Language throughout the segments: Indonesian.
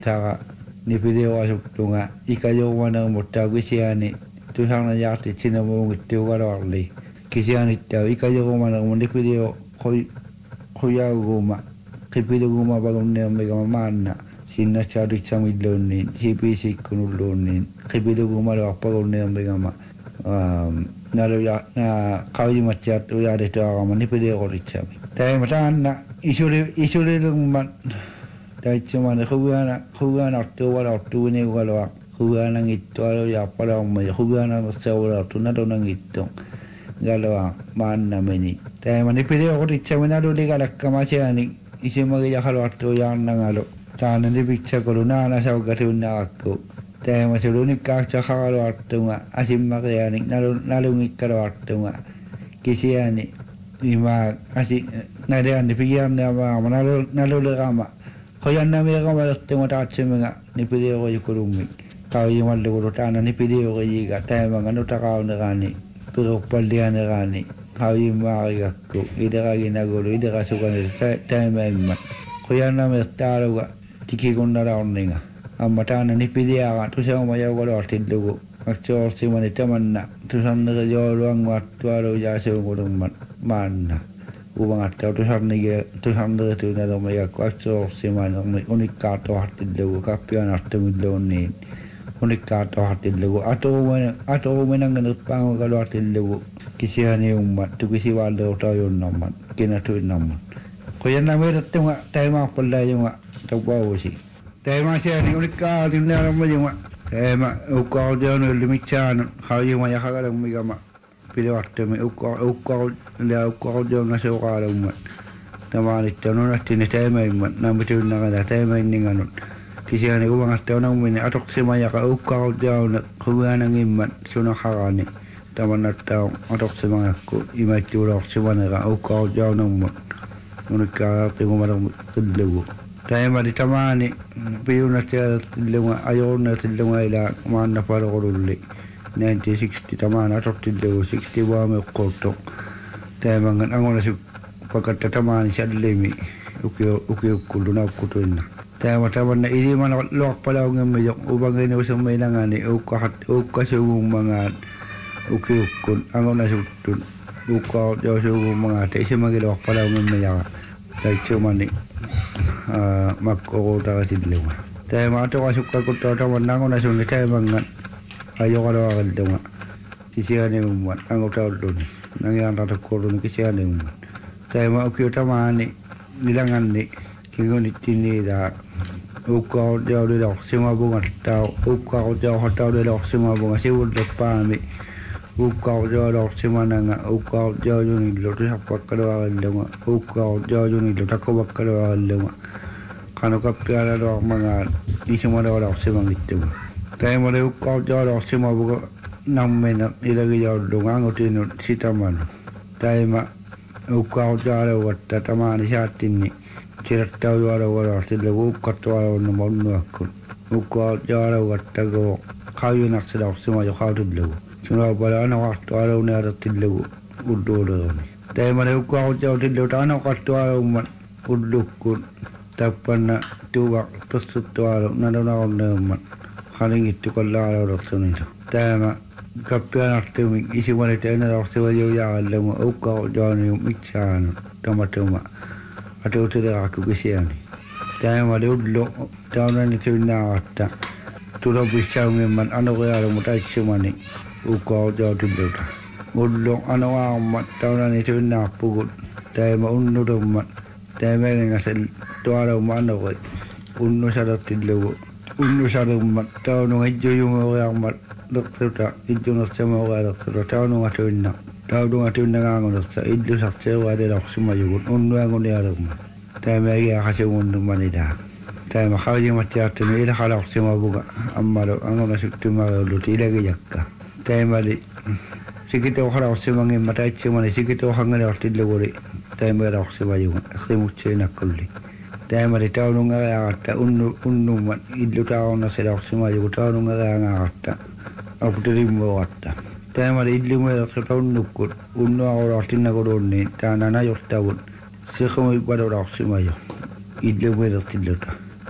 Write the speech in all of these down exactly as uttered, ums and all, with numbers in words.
taga ni video asuk tunga ikayo wana mutta kisiani tusang na yakti sinamo ngitu garali kisiani taw ikayo wana ni video koy koya guma kipido guma bagum ne mega manna sinna chari chamidloni cpc kunuloni kipido guma lo apagum ne mega ma nalo ya na kawi machat uya de tawa ni video ko richabi tay matan na isure isure man tay cuma na khuana khuana to wala to ne wala khuana ngito ya para mo khuana sa wala to na do nang ito galawa man na meni tay mani video ko richabi na do liga lakama chani isi magi ya halo to ya nangalo tan ni picture ko na na sa gatu na ko tay masulu ni ka cha halo to nga asim magi yani nalu nalu ngikalo to nga kisiani ima asi nade andi pigiam na ma nalu nalu le gama koyan na me gama te mata chemanga ni video ko yukurumi kawi mal lo tana ni video ko yiga tay ma ngano ta ka na gani pero paldiana gani kawi ma ga ko idara gina go idara so kan tay ma ma koyan na me taro ga tiki gonna ra onninga amma tana ni video ga to sa ma ya go lo tillugo akcho si mani tamanna to san na yo lo ang wat waro ya se go man manna ubang at to san ni to san na to na ma ya akcho si man unika to hatillugo kapian at midlo ni unika to hatillugo ato men ato men ang na pang ga lo hatillugo kisihani ummat to kisi waldo to yon naman kina to naman ko yan na mer tunga tema pala yung to bawosi tema siya ni unika tin na mo yung tema uko de no limichan khawi ma ya khala mi gama pilo atte me uko uko le uko de na se khala um tamani tono na tin tema na mitu na ga tema ni ngano kisihani ko bang atte na mi atok se ma ya ka uko de na khuana ngimman suno kharani tamana ta atok se ma ko imaitu ro se ma ga uko de na mo unika ke mo ma lo tema di tamani piyuna tia tilunga ayona tilunga ila manna para gorulli nineteen sixty tamana atok tilunga sixty wa me koto tema ngan angona su pakata tamani sadlemi uki uki kuluna kutuina tema tamana ini mana lok pala ngem yo ubangene usam mainangani uka hat uka su mangan uki ukun angona su tun uka yo su mangate semagi lok pala ngem ya dai chumani makko ta tidlewa tay ma to asukka ko to ta wanango na sunni tay mangan ayo kala wakal dama kisiane umman ango ta don nang yan ta ko don kisiane umman tay ma ko ta mani nilangan ni kingo ni tini da ukko de de lo sima bunga ta ukko de hotel de lo sima bunga siul de pami ukko de lo sima nanga ukko de ni lo ta pakkalo wakal dama ukko de ni lo ta ko pakkalo wakal dama kanu kapiara do mga isima do do sima gitu tay mo le ko do do sima bu nam me na ilagi do do ngango tinu sitaman tay ma ukko do do watta tamani satini cirta do do do tile bu katto no mo no akku ukko do do watta go kayu na sila sima yo khawdu lu suno bala na watto do ne ra tile bu uddo do tay ma le ukko do tile ta na katto do udukun tapana tuwa prostitualo nana na onneman khaling itu kallala rasulina tama kapian artemi isi wale tena rasul yo ya alemu uka jani michana tamatuma atu tira aku kisiani tama le udlo tauna ni tuna atta turo bichau memang ano ya mutai chumani uka jadu dota udlo ano wa tauna ni tuna pugut tama unnu dum tama ngasel tuara umano ko unno sadat tillo unno sadat mat tawno ngejjo yung yang mat dokter ta idjo no sama wa dokter tawno ngatunna tawno ngatunna ngango sa idjo sa cewa de lok suma yugun unno ngon ya rum tama ya khase unno manida tama khaji matiyat ni ila khalaq sima buga amalo angona siktuma lo tilage yakka tama li sikito khalaq sima ngi matai chima ni sikito hangale tillo gore tama ra sima yugun khimu chena kulli tama ri tawno nga atta unnu unnu man idlu tawno sera sima yugu tawno nga nga atta aputri mo atta tama ri idlu mo ra tawno ko unnu awra tinna go donni tana na yotta won se khomo bado ra sima yo idlu mo ra tilota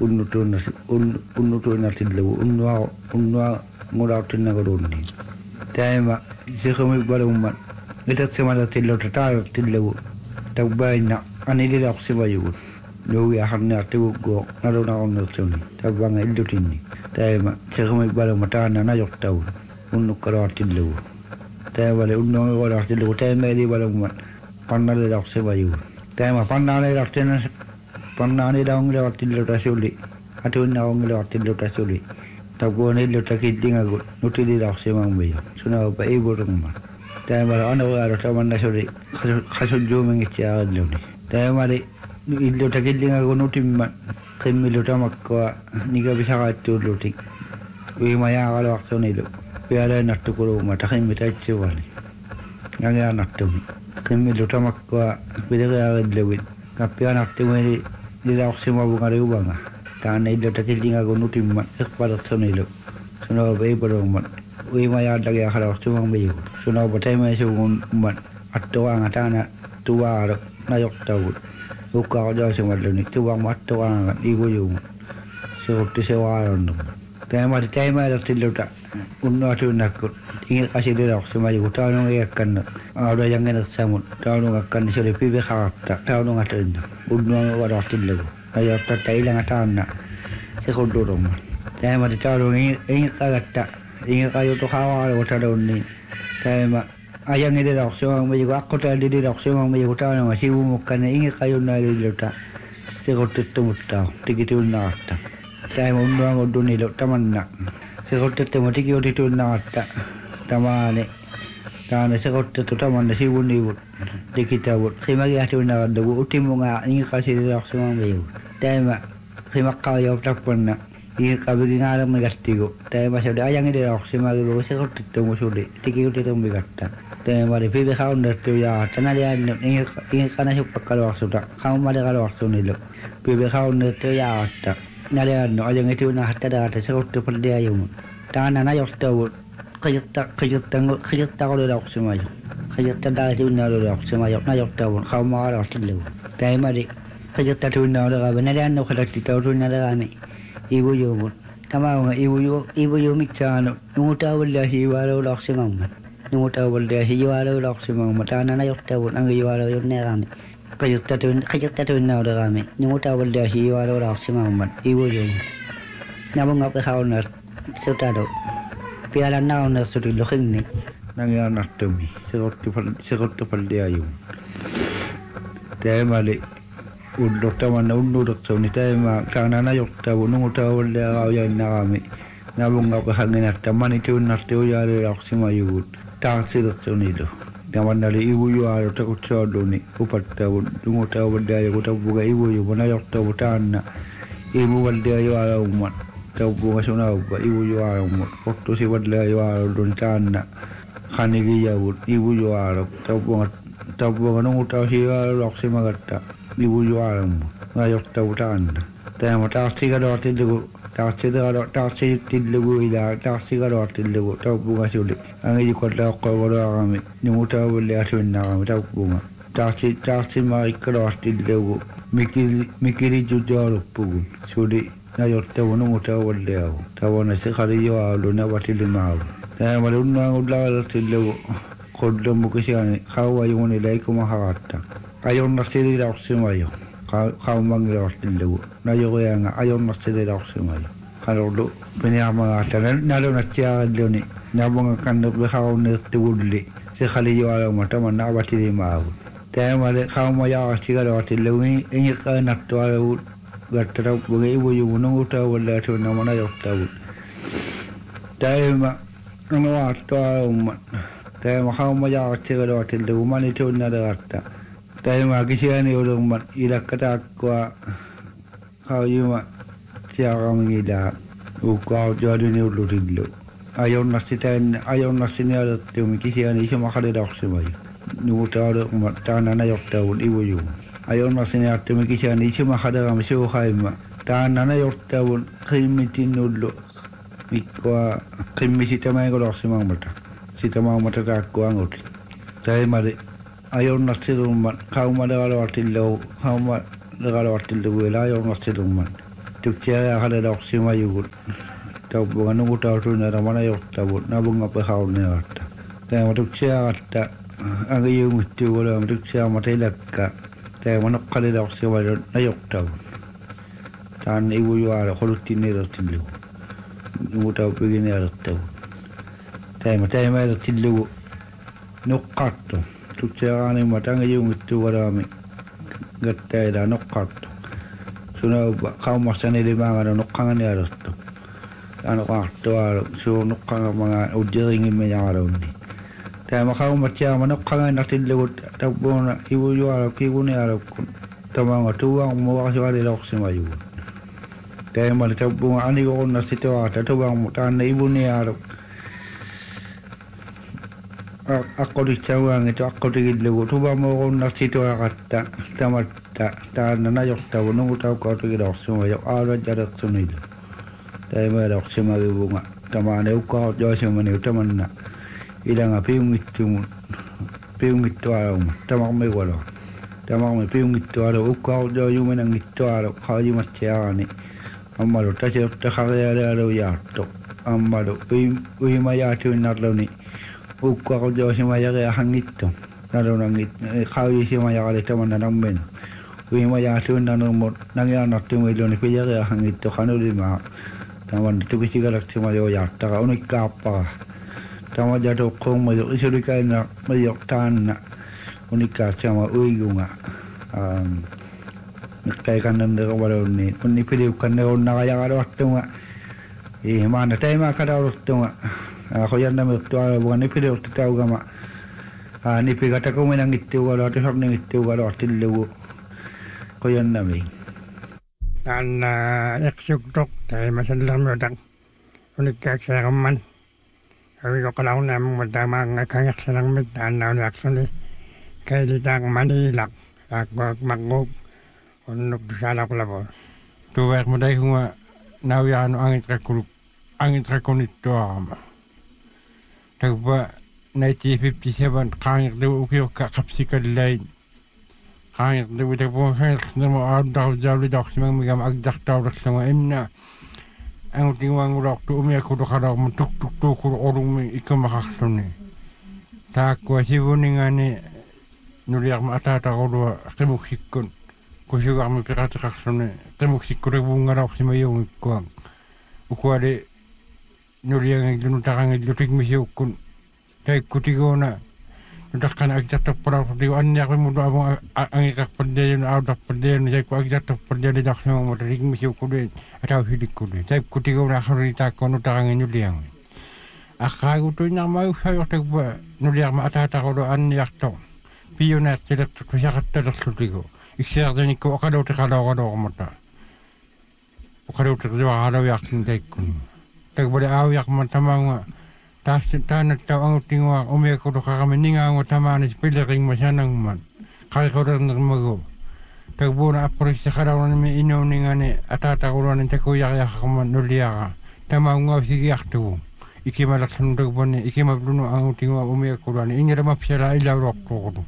unnutuna unnutuna tillu unwa unwa ngurautina gorunni taima sikhomi balumma ita semana tillu tatar tillu tabaina anili raqsibayu lo ya harna tu go narona onno tuni tabanga illutinni taima sikhomi balumma tana na yoktau unnu karatillu taima le unno ngorautillu taima li balumma pannale raqsibayu taima pannale raqtena pannane daung lewat tillu tasuli atun daung lewat tillu tasuli tabu ne lu takidinga gut nuti di raqsi mang bayu suna ba ibu rumma taima ana wala tamanna suri khasu jomeng icha adluni taima le illu takidinga gut nuti man khimmilu tamakwa niga bisa gatu luti wi maya galo aksoni lu piala nattu kuru mata khimmi taichi wali nganga nattu khimmilu tamakwa bidaga adlwi kapia nattu me di raqsi ma bungare ubanga tan illu takidinga gut nuti man ikhbar aksoni lu suna ba ibu rumma wi maya daga khala aksoni mang bayu suna ba taima sugun man atto anga tana tuwa na yoktau uka aja semaluni tuwa matto anga ibu yu seotti sewaron taima taima tilluta unno atu nakku ingi kasih di raqsi ma yu tanu yakkan ada yang ngena samut tanu ngakkan sore pibe khatta tanu ngatenna unno wara tillu ayo tatta ilanga tanna sekodorom taima tanu ingi ingi kagatta ingi kayu to khawal wata donni taima ayang ini raqsi ma yu akko ta di raqsi ma yu tanu ngasi umukkan ingi kayu na diluta sekottu mutta tikitu natta taima unno ngoduni lo tamanna sekottu mutiki oditu natta tamane tane sekottu tamanna sibuni wut dikita wut khimagi atu na dagu utimunga ingi kasi raqsi ma yu taima khimakka yo tappanna ingi kabigi ngala megattigo taima sode ayang ini raqsi ma yu sekottu musudi tiki oditu migatta taima ri pibe khaunda tu ya tanali an ingi ingi kana supakkalo asuta khaumade kalo asunilo pibe khaunda tu ya atta nali an ayang itu na hatta da sekottu palde ayum tana na yoktau kayutta kayutta kayutta ko raqsi ma yu kayutta da tu na raqsi ma yu na yoktau khauma raqsilu taima ri kayutta tu na ra ba nali an no khalatti tu na ra ni ibu yu tama ibu yu ibu yu mikchano nuta wala hi wala raqsi ma nuta wala hi wala raqsi ma tana na yoktau ang yu wala yu ne ra ni kayutta tu kayutta tu na ra ni nuta wala hi wala raqsi ma ibu yu nabung ngap khauna sutado piala nauna suti lokhinni nangya nattumi sekottu sekottu palde ayu taima le ullo tamanna unnu doksoni taima kana na yotta bunu ta wolle awya nagami nabung ngap hangena tamani tu natte ya le raksima yu ta sidoksoni do tamanna le ibu yu aro ta kutso doni upatta dungu ta wolle ayu ta buga ibu yu bona yotta butanna ibu wolle ayu aro ummat tau bunga suna ba ibu yuara mo waktu si wadla yuara don tanna khanigi ya ibu yuara tau bunga tau bunga nungu tau si yuara roksi magatta ibu yuara mo ngayok tau tanna tayo matasti ka doa tilugu tasti ka doa tasti tilugu ila tasti ka doa tilugu tau bunga suli ang iji kota ko wala kami nungu tau wala atuin na kami tau bunga tasti tasti ma ka doa tilugu mikiri mikiri jujaro pugun suli na yotta wono mota walle aw tawana se khali yo alu na watil maaw ta malun na udla tillo koddo mukisiani khawa yoni laiku ma hawatta ayon na siri raqsimayo khaw manglo tillo na yo yang ayon na siri raqsimayo khalo bini ama tanan na lo na tia doni na bonga kan be khaw ne tuulli se khali yo alu mata na watil maaw ta male khaw ma ya chiga watil ni ingi ka na to gattara bugai ibu yu nungu ta wala to na mana yotta bu taima no ato umma taima khauma ya chiga do til de umani to na da gatta taima kisiani yo umma ila kata kwa khayuma chiara mi da u ko jodi ni ulu dillo ayon nasitan ayon nasini ala to mi kisiani sima khade da khsima nu ta do umma ta na na yotta bu ibu yu ayon masini atte mi kisiani sima khada gam sho khaima ta na na yotta bu khimiti nullo mikwa khimiti tamai go khsima mata sitama mata ka ko angot tai mare ayon nasirum man khauma da galo atillo khauma da galo atillo wela ayon nasirum man tuksia kada doksi mayugut tau bunga nungu tau tu na ramana yok tabut na bunga pe hau ne atta ta ma tuksia atta anga yung tu gola ma tuksia ma telakka ta ma nok kada doksi mayu na yok tabut tan ibu yu ala kholutti ne ro tilu nungu tau pe ne ro tabut ta ma ta ma ro tilu nokatto tuksia ani ma tanga yung tu gola mi gatta da nokatto suna kau masane di mga nukkangan ni aros to ano ka to so nukkangan mga ujering me yang araw ni ta makau matya manukkangan natin lugot tabo na ibu yu araw kibu ni araw kun tamang tuwang mo kasi wali lok si mayu ta mal tabo ani ko na sito ata tawang mutan na ibu ni araw ako di tawang ito ako di lugot tuwa mo ko na sito akata tamat ta ta na na yok ta nungu tau ko to dok suma yok ara jarak sunil ta ma dok suma bunga tama ne ko jo suma ne taman na ilang apiung itu piung itu ara tama me wala tama me piung itu ara ko jo yu me nang itu ara ka yu ma cha ni amma ro ta che ta kha ya ra ya to amma ro ui ui ma ya tu na lo ni u ko jo suma ya ga hangito na ro nang ka yu suma ya ga taman na nang men ui ma ya tu na no mo nang ya na tu me lo ni pe ya ga hangito khanu li ma taman tu bisi ga rak suma yo ya ta ka uni ka pa tama jatuh kong ma yo isuri kai na ma yo tan na uni ka chama ui gunga um kai kan nan de ko ni uni pili kan ne on na ya ga ro tunga e ma na tai ma ka ro tunga a ko yan na me to a bo ni pili o ta ga ma a ni pe ga ta ko me nang itu ga ro ta hab ni itu ga ro til lu ko yan na me dan eksuk tok tai ma san lam yo dang uni ka sa man Kami ko kalau nam madama nga kayak sanang mitan na actually kay litang Manilak ak magmog unok salak labo tuwek mo dai hunga nawyano ang itrakul ang itrakon ito ama tagba nineteen fifty-seven kangik daw ukiyo kakapsikal lain kangik daw tagbo kangik na mo daw jawli daw simang migam agdak daw rak sama imna ang tingwang ulok tu umi aku tu kada mentuk tuk tuk kur orang mi ikam makasuni. Tak kuasi buningani nuliak mata tak kau kemuk sikun. Kusi kami pikat kasuni kemuk sikun bunga rak si mayung kuang. Ukuade nuliak yang jenu takang jenu tik misi ukun. Tak kutigona Udahkan agak jatuh perang seperti an yang kemudian abang angkat perjalanan awak perjalanan saya ku agak jatuh perjalanan dak semua motor ring misi kudu atau hidup kudu saya kutiga orang cerita kono tangan nyuliang akak itu yang mau saya tak buat nuliang mata tak kodo an yang tu pionat tidak tersiakat tidak tertigo ikhtiar jadi ku akado terkado kado mata akado terjawab ada yakin tak kun tak boleh awak mata mau tas tanah tahu ang tingwa umi aku tu kami ninga ang utama ni sepuluh ring masanang man kali kau dah ngermago tak boleh apa sih sekarang ni ino ninga ni ata ata orang ni tak kau yak yak kaman nuliaga tamang ngau sih yak tu iki malak sendok bani iki mabluno ang tingwa umi aku tu ni ini ramah piala ilau rok tu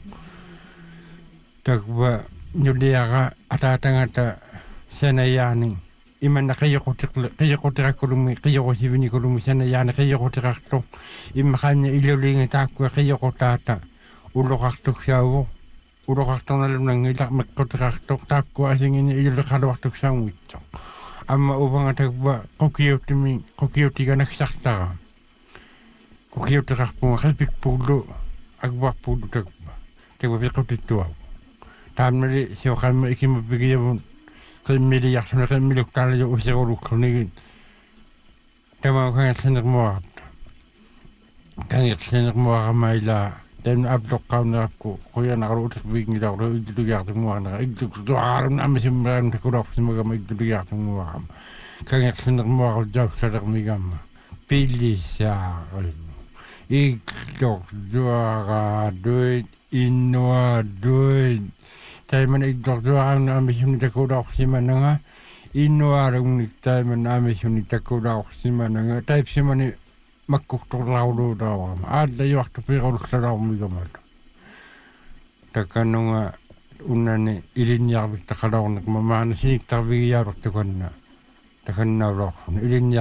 tak ba nuliaga ata ata ngata senayani iman na kaya ko tikla kaya ko tira kulumi kaya ko sibini kulumi sana yana kaya ko tira to iman kanya iluling ta ko kaya ko tata ulo kakto siyawo ulo kakto na lunang ilak makko tira to ta ko asing ini ilu kada waktu sang wito amma ubang atagba ko kiyo timi ko kiyo tiga naksakta ko kiyo tira po kalpik pulo agba pulo tagba tagba ko tito tamali siyo kalma ikim bigyan kami lihat sama kami lihat tali jo usia orang kini, tema kami senang muat, kami senang muat kami lah, dan abdok kami aku, kau yang nak urus begini dah, itu juga semua nak, itu tu orang nama sembarang terkurap semua kami itu juga semua, kami senang muat jauh sedang migam, pilih siapa, itu juara duit, inua duit. Tay man igdok doang na amis yung nitakudak si mananga ino arang tay man amis yung nitakudak si mananga tay si mani magkuktok laudo daw ada yung waktu pirol sa daw mga mato takano nga una ni ilinyar bita kadaw nagmamana sinik tabi yarok tukan na takan na roh, ilin